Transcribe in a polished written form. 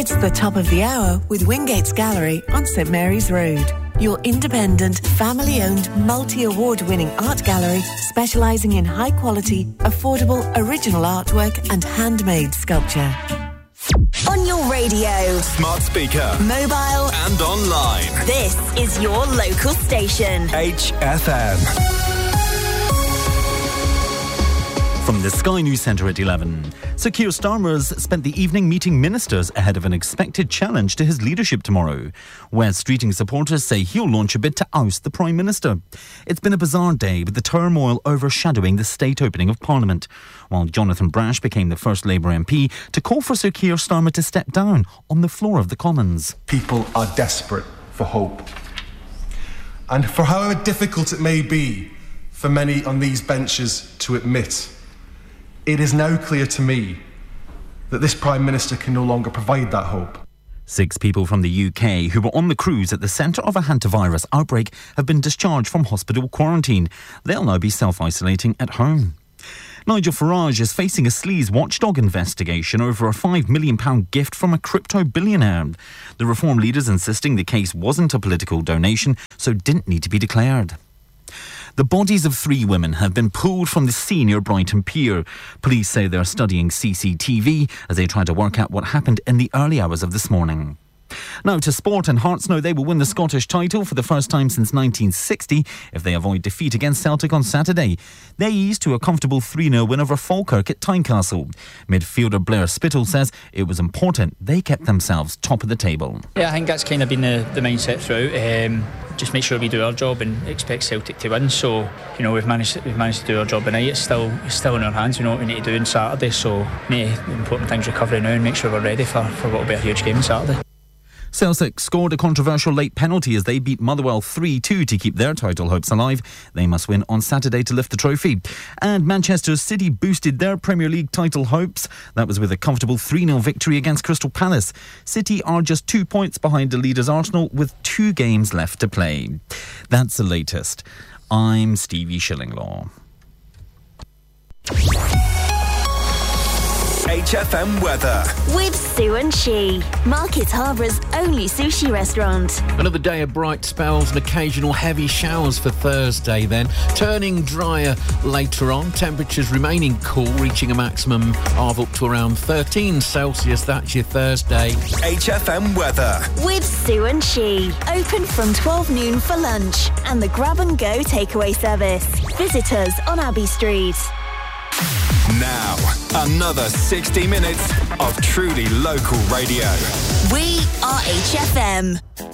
It's the top of the hour with Wingates Gallery on St Mary's Road. Your independent, family-owned, multi-award-winning art gallery specialising in high-quality, affordable, original artwork and handmade sculpture. On your radio, smart speaker, mobile and online. This is your local station. HFM. From the Sky News Centre at 11. Sir Keir Starmer's spent the evening meeting ministers ahead of an expected challenge to his leadership tomorrow. West Streeting supporters say he'll launch a bid to oust the Prime Minister. It's been a bizarre day with the turmoil overshadowing the state opening of Parliament, while Jonathan Brash became the first Labour MP to call for Sir Keir Starmer to step down on the floor of the Commons. People are desperate for hope. And for however difficult it may be for many on these benches to admit, it is now clear to me that this Prime Minister can no longer provide that hope. 6 people from the UK who were on the cruise at the centre of a hantavirus outbreak have been discharged from hospital quarantine. They'll now be self-isolating at home. Nigel Farage is facing a sleaze watchdog investigation over a £5 million gift from a crypto billionaire. The Reform leaders insisting the case wasn't a political donation, so didn't need to be declared. The bodies of 3 women have been pulled from the sea near Brighton Pier. Police say they're studying CCTV as they try to work out what happened in the early hours of this morning. Now to sport, and Hearts know they will win the Scottish title for the first time since 1960 if they avoid defeat against Celtic on Saturday. They eased to a comfortable 3-0 win over Falkirk at Tynecastle. Midfielder Blair Spittle says it was important they kept themselves top of the table. Yeah, I think that's kind of been the mindset throughout. Just make sure we do our job and expect Celtic to win. So, you know, we've managed to do our job tonight. It's still in our hands. We know what we need to do on Saturday. So, the important thing's recovery now and make sure we're ready for what will be a huge game on Saturday. Celtic scored a controversial late penalty as they beat Motherwell 3-2 to keep their title hopes alive. They must win on Saturday to lift the trophy. And Manchester City boosted their Premier League title hopes. That was with a comfortable 3-0 victory against Crystal Palace. City are just 2 points behind the leaders Arsenal with 2 games left to play. That's the latest. I'm Stevie Shillinglaw. HFM weather with Sue and She, Market Harbour's only sushi restaurant. Another day of bright spells and occasional heavy showers for Thursday then. Turning drier later on. Temperatures remaining cool, reaching a maximum of up to around 13 Celsius. That's your Thursday. HFM weather with Sue and She. Open from 12 noon for lunch and the grab and go takeaway service. Visit us on Abbey Street. Now, another 60 minutes of truly local radio. We are HFM.